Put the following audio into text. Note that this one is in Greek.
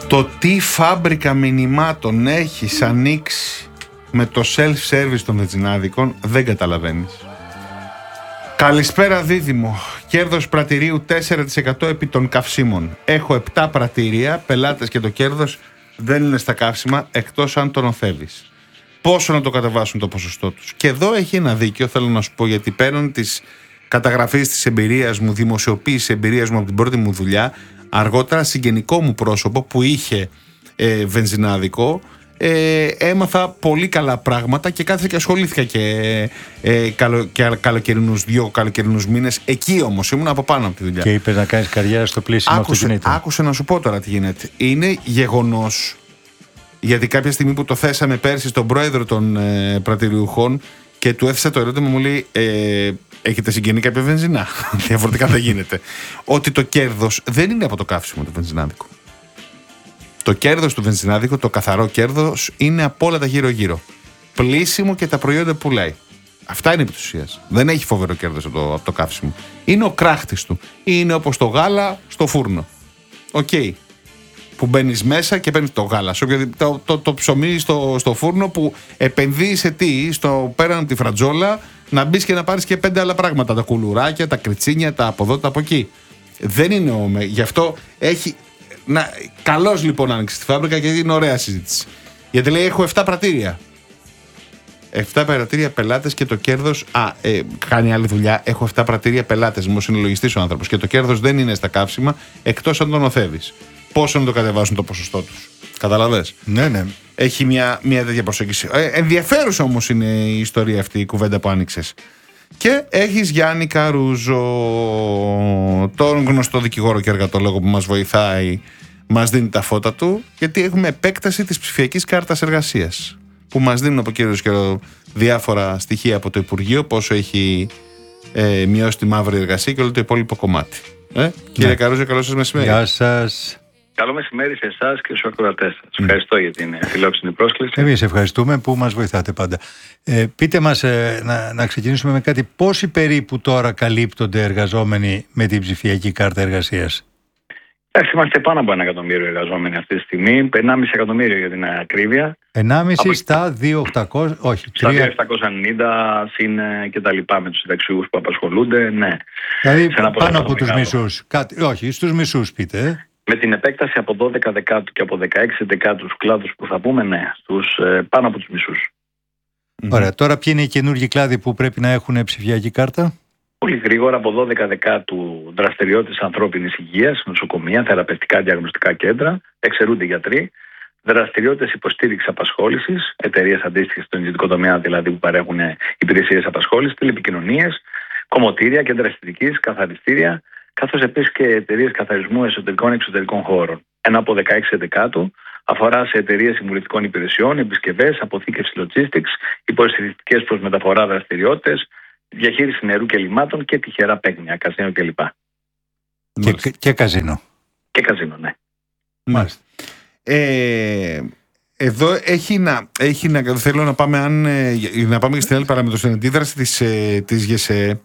Το τι φάμπρικα μηνυμάτων έχεις ανοίξει με το self-service των βενζινάδικων δεν καταλαβαίνεις. Καλησπέρα Δίδυμο. Κέρδος πρατηρίου 4% επί των καυσίμων. Έχω 7 πρατήρια, πελάτες και το κέρδος δεν είναι στα καύσιμα εκτός αν το νοθεύεις. Πόσο να το κατεβάσουν το ποσοστό τους? Και εδώ έχει ένα δίκιο, θέλω να σου πω, γιατί πέραν της καταγραφής της εμπειρίας μου, δημοσιοποίησης εμπειρίας μου από την πρώτη μου δουλειά, αργότερα συγγενικό μου πρόσωπο που είχε βενζινάδικο, έμαθα πολύ καλά πράγματα και κάθισα και ασχολήθηκα δύο καλοκαιρινούς μήνες. Εκεί όμως ήμουν από πάνω από τη δουλειά. Και είπες να κάνεις καριέρα στο πλήσιμο αυτοκινήτων. Άκουσε να σου πω τώρα τι γίνεται. Είναι γεγονός, γιατί κάποια στιγμή που το θέσαμε πέρσι στον πρόεδρο των πρατηριουχών και του έθεσα το ερώτημα, μου λέει έχετε συγγενή κάποια βενζινά? Διαφορετικά δεν γίνεται. Ότι το κέρδος δεν είναι από το καύσιμο του βενζινάδικου. Το κέρδος του βενζινάδικου, το καθαρό κέρδος, είναι από όλα τα γύρω-γύρω. Πλήσιμο και τα προϊόντα που πουλάει. Αυτά είναι επί της ουσίας. Δεν έχει φοβερό κέρδος από το καύσιμο. Είναι ο κράχτης του. Είναι όπως το γάλα στο φούρνο. Οκ. Που μπαίνεις μέσα και παίρνεις το γάλα. Το ψωμί στο φούρνο που επενδύεις σε τι? Στο πέραν από τη φρατζόλα να μπεις και να πάρεις και 5 άλλα πράγματα. Τα κουλουράκια, τα κριτσίνια, τα από εδώ, τα από εκεί. Δεν είναι γι' αυτό έχει. Καλώς λοιπόν άνοιξε τη φάμπρικα και είναι ωραία συζήτηση. Γιατί λέει έχω 7 πρατήρια. 7 πρατήρια, πελάτες και το κέρδος. Κάνει άλλη δουλειά. Έχω 7 πρατήρια, πελάτες. Μου συνολογιστής ο άνθρωπος. Και το κέρδος δεν είναι στα καύσιμα εκτός αν το νοθεύεις. Πόσο να το κατεβάσουν το ποσοστό τους? Καταλαβες? Ναι. Έχει μια τέτοια προσέγγιση. Ενδιαφέρουσα όμως είναι η ιστορία αυτή, η κουβέντα που άνοιξες. Και έχεις Γιάννη Καρούζο, τον γνωστό δικηγόρο και εργατολόγο που μας βοηθάει, μας δίνει τα φώτα του, γιατί έχουμε επέκταση της ψηφιακής κάρτας εργασίας που μας δίνουν από καιρούς καιρό διάφορα στοιχεία από το Υπουργείο, πόσο έχει μειώσει τη μαύρη εργασία και όλο το υπόλοιπο κομμάτι. Κύριε Καρούζο, καλό σας μεσημέρι. Γεια σας. Καλό μεσημέρι σε εσάς και στους ακροατές σας. Ευχαριστώ για την φιλόξενη πρόσκληση. Εμείς ευχαριστούμε που μας βοηθάτε πάντα. Πείτε μας, να ξεκινήσουμε με κάτι. Πόσοι περίπου τώρα καλύπτονται εργαζόμενοι με την ψηφιακή κάρτα εργασίας? Είμαστε πάνω από 1 εκατομμύριο εργαζόμενοι αυτή τη στιγμή. 1,5 εκατομμύριο για την ακρίβεια. 1,5 στα 2.800, όχι, 3. Στα 2.790 συν και τα λοιπά με τους συνταξιούχους που απασχολούνται, ναι. Δηλαδή πάνω από τους μισούς. Όχι, στους μισούς πείτε. Με την επέκταση από 12 δεκάτου και από 16 δεκάτους κλάδους που θα πούμε, ναι, στους πάνω από τους μισούς. Ωραία. Τώρα ποιοι είναι οι καινούργιοι κλάδοι που πρέπει να έχουν ψηφιακή κάρτα? Πολύ γρήγορα, από 12 δεκάτου δραστηριότητες ανθρώπινης υγείας, νοσοκομεία, θεραπευτικά διαγνωστικά κέντρα, εξαιρούνται γιατροί. Δραστηριότητες υποστήριξης απασχόλησης, εταιρείες αντίστοιχες στον ιδιωτικό τομέα δηλαδή που παρέχουν υπηρεσίες απασχόλησης, τηλεπικοινωνίες, κομμωτήρια, κέντρα αισθητικής, καθαριστήρια, καθώς επίσης και εταιρείες καθαρισμού εσωτερικών και εξωτερικών χώρων. Ένα από 16 δεκάτου αφορά σε εταιρείες συμβουλευτικών υπηρεσιών, επισκευές, αποθήκευση logistics, υποστηρικτικές προς μεταφορά δραστηριότητες, διαχείριση νερού και λιμάτων και τυχερά παίγνια, καζίνο κλπ. Και καζίνο. Και καζίνο, ναι. Μάλιστα. Εδώ θέλω να πάμε, να πάμε και στην άλλη παράμετρο, στην αντίδραση της ΓΕΣΕ.